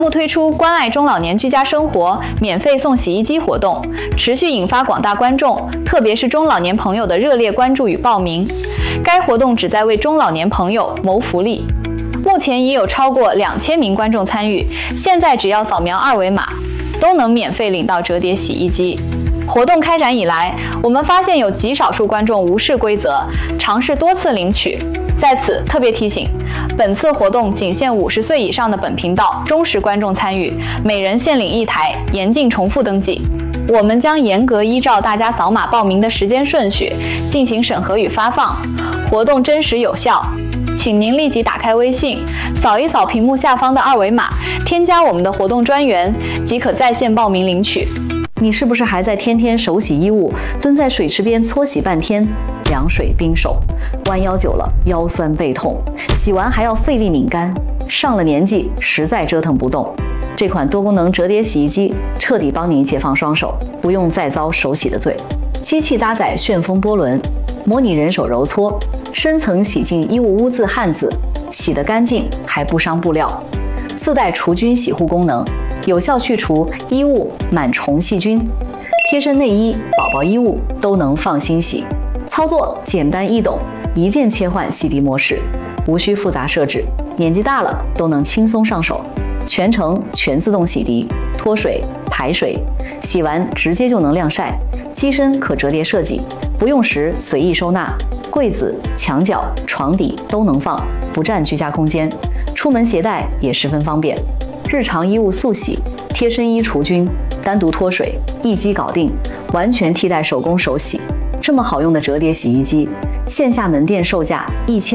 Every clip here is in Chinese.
推出关爱中老年居家生活免费送洗衣机活动，持续引发广大观众，特别是中老年朋友的热烈关注与报名。该活动旨在为中老年朋友谋福利。目前已有超过2000名观众参与，现在只要扫描二维码，都能免费领到折叠洗衣机。活动开展以来，我们发现有极少数观众无视规则，尝试多次领取。在此特别提醒，本次活动仅限50岁以上的本频道忠实观众参与，每人限领1台，严禁重复登记。我们将严格依照大家扫码报名的时间顺序进行审核与发放，活动真实有效。请您立即打开微信，扫一扫屏幕下方的二维码，添加我们的活动专员，即可在线报名领取。 你是不是还在天天手洗衣物，蹲在水池边搓洗半天，凉水冰手，弯腰久了腰酸背痛，洗完还要费力拧干，上了年纪实在折腾不动。这款多功能折叠洗衣机彻底帮你解放双手，不用再遭手洗的罪。机器搭载旋风波轮，模拟人手揉搓，深层洗净衣物污渍汗渍，洗得干净还不伤布料。自带除菌洗护功能，有效去除衣物螨虫细菌，贴身内衣、宝宝衣物都能放心洗。操作简单易懂，一键切换洗涤模式，无需复杂设置，年纪大了都能轻松上手。全程全自动洗涤，脱水、排水，洗完直接就能晾晒。机身可折叠设计，不用时随意收纳，柜子、墙角、床底都能放，不占居家空间。出门携带也十分方便。日常衣物速洗，贴身衣除菌，单独脱水，一机搞定，完全替代手工手洗。这么好用的折叠洗衣机，线下门店售价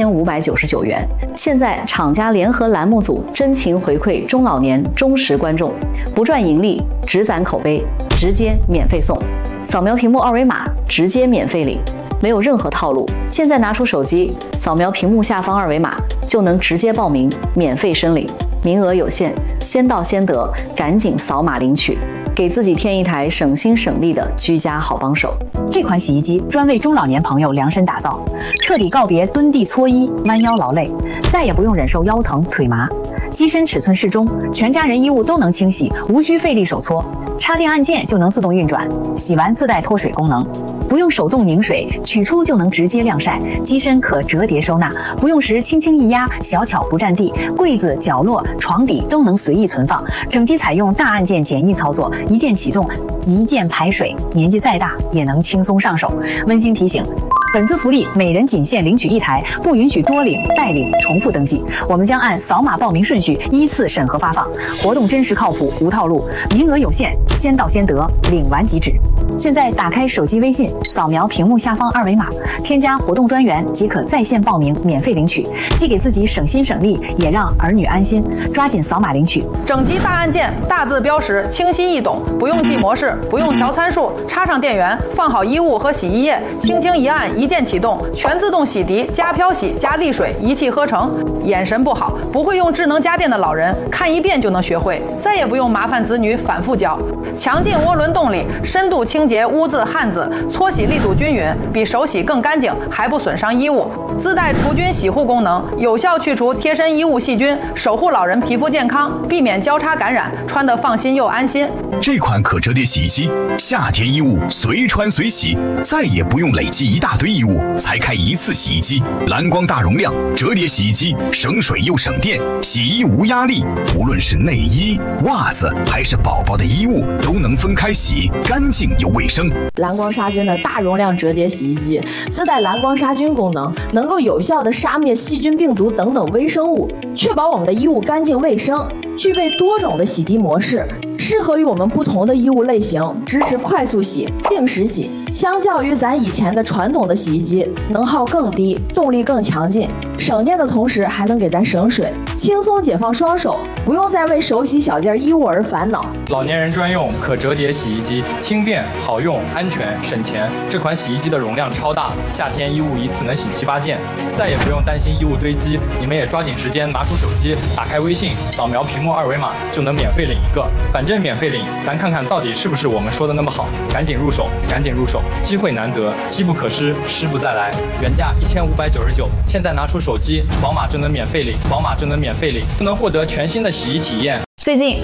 1599元，现在厂家联合栏目组真情回馈中老年忠实观众，不赚盈利，只攒口碑，直接免费送。扫描屏幕二维码，直接免费领，没有任何套路。现在拿出手机，扫描屏幕下方二维码，就能直接报名，免费申领。名额有限，先到先得，赶紧扫码领取，给自己添一台省心省力的居家好帮手。 这款洗衣机专为中老年朋友量身打造，彻底告别蹲地搓衣、弯腰劳累，再也不用忍受腰疼腿麻。机身尺寸适中，全家人衣物都能清洗，无需费力手搓，插电按键就能自动运转，洗完自带脱水功能。不用手动拧水，取出就能直接晾晒。机身可折叠收纳，不用时轻轻一压，小巧不占地，柜子、角落、床底都能随意存放。整机采用大按键简易操作，一键启动，一键排水，年纪再大也能轻松上手。温馨提醒，本次福利每人仅限领取1台，不允许多领、代领、重复登记。我们将按扫码报名顺序依次审核发放，活动真实靠谱，无套路，名额有限，先到先得，领完即止。现在打开手机微信，扫描屏幕下方二维码，添加活动专员即可在线报名，免费领取，既给自己省心省力，也让儿女安心。抓紧扫码领取。 整机大按键，大字标识，清晰易懂，不用记模式，不用调参数，插上电源，放好衣物和洗衣液，轻轻一按，一键启动，全自动洗涤加漂洗加沥水，一气呵成。眼神不好，不会用智能家电的老人，看一遍就能学会，再也不用麻烦子女反复教。强劲涡轮动力，深度清洁污渍汗渍，搓洗力度均匀，比手洗更干净，还不损伤衣物。自带除菌洗护功能，有效去除贴身衣物细菌，守护老人皮肤健康，避免交叉感染，穿得放心又安心。 这款可折叠洗衣机，夏天衣物随穿随洗，再也不用累积一大堆衣物才开一次洗衣机。蓝光大容量折叠洗衣机，省水又省电，洗衣无压力。无论是内衣、袜子还是宝宝的衣物，都能分开洗，干净又卫生。 蓝光杀菌的大容量折叠洗衣机，自带蓝光杀菌功能，能够有效的杀灭细菌、病毒等等微生物，确保我们的衣物干净卫生。具备多种的洗涤模式，适合于我们不同的衣物类型，支持快速洗、定时洗。相较于咱以前的传统的洗衣机，能耗更低，动力更强劲，省电的同时还能给咱省水，轻松解放双手，不用再为手洗小件衣物而烦恼。 老年人专用可折叠洗衣机，轻便好用、安全省钱。这款洗衣机的容量超大，夏天衣物一次能洗7、8件，再也不用担心衣物堆积。你们也抓紧时间拿出手机，打开微信，扫描屏幕二维码就能免费领一个，反正免费领，咱看看到底是不是我们说的那么好。赶紧入手，赶紧入手，机会难得，机不可失，失不再来。原价1599，现在拿出手机，扫码就能免费领，扫码就能免费领，就能获得全新的洗衣体验。 最近